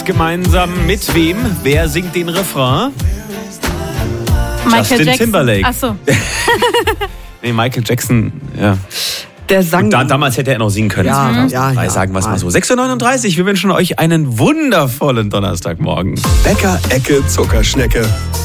Gemeinsam mit wem? Wer singt den Refrain? Michael Justin Jackson. Timberlake. Achso. Nee, Michael Jackson, ja. Der sang. Damals hätte er noch singen können. Ja. Sagen wir es mal so. 6:39 Uhr, wir wünschen euch einen wundervollen Donnerstagmorgen. Bäcker-Ecke Zuckerschnecke.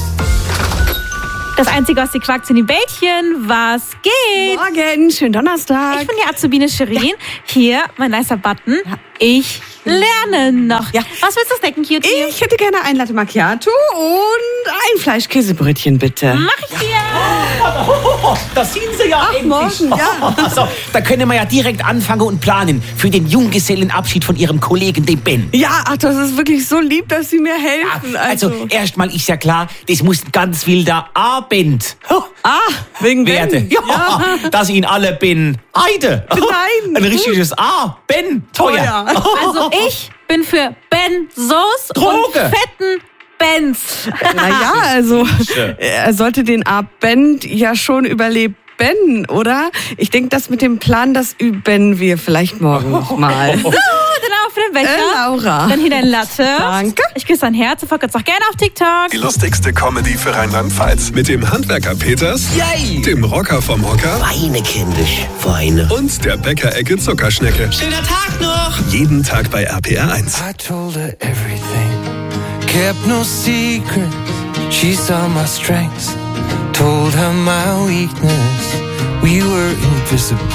Das Einzige, was sie quakt, sind die Bällchen. Was geht? Morgen, schönen Donnerstag. Ich bin die Azubine Shirin. Hier, mein nicer Button. Ich lerne noch. Ja. Was willst du snacken, Cutie? Ich hätte gerne ein Latte Macchiato und ein Fleischkäsebrötchen, bitte. Mach ich dir. Da sind Sie ja endlich. morgen, ja. So, da können wir ja direkt anfangen und planen für den Junggesellenabschied von Ihrem Kollegen, dem Ben. Ja, ach, das ist wirklich so lieb, dass Sie mir helfen. Also, erstmal ist ja klar, das muss ein ganz wilder Abend Wegen werden. Ben. Ja, dass ihn alle Ben Heide. Nein. Ein richtiges Teuer. Also ich bin für Benzos Droge. und fetten Benz. Naja, also er sollte den Abend ja schon überleben, oder? Ich denke, das mit dem Plan, das üben wir vielleicht morgen nochmal. So, dann auf den Becher. Laura. Dann hier dein Latte. Danke. Ich küsse dein Herz und folgt uns auch gerne auf TikTok. Die lustigste Comedy für Rheinland-Pfalz. Mit dem Handwerker Peters, Yay. dem Rocker vom Hocker Weine, kindisch, Weine. und der Bäcker-Ecke Zuckerschnecke. Schöner Tag noch. Jeden Tag bei RPR1. I told her everything, kept no secrets. She saw my strengths, told her my weakness. We were invisible.